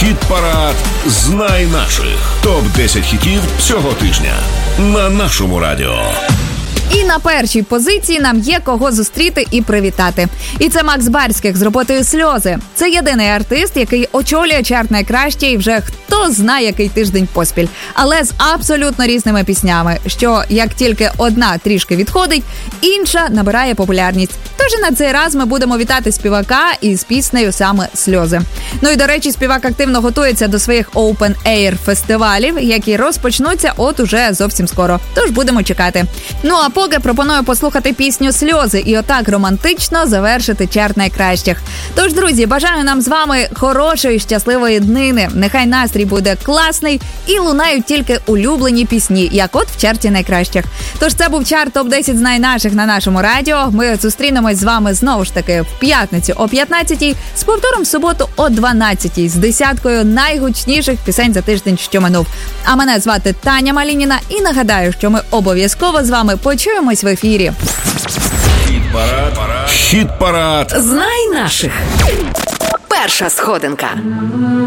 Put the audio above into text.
Хіт-парад «Знай наших». Топ-10 хітів цього тижня на нашому радіо. І на першій позиції нам є кого зустріти і привітати. І це Макс Барських з роботою «Сльози». Це єдиний артист, який очолює чарт найкраще вже хто знає який тиждень поспіль. Але з абсолютно різними піснями, що як тільки одна трішки відходить, інша набирає популярність. Тож і на цей раз ми будемо вітати співака із піснею саме «Сльози». Ну і, до речі, співак активно готується до своїх Open Air фестивалів, які розпочнуться от уже зовсім скоро. Тож будемо чекати. Ну а поки пропоную послухати пісню «Сльози» і отак романтично завершити чарт найкращих. Тож, друзі, бажаю нам з вами хорошої, щасливої днини. Нехай настрій буде класний і лунають тільки улюблені пісні, як от в чарті найкращих. Тож це був чарт топ-10 «Знай наших» на нашому радіо. Ми зустрінемось з вами знову ж таки в п'ятницю о 15-й, з повтором в суботу о 12-й, з десяткою найгучніших пісень за тиждень, що минув. А мене звати Таня Малініна і нагадаю, що ми обов'язково з вами почуємось в ефірі. Хіт-парад. «Знай наших». Перша сходинка.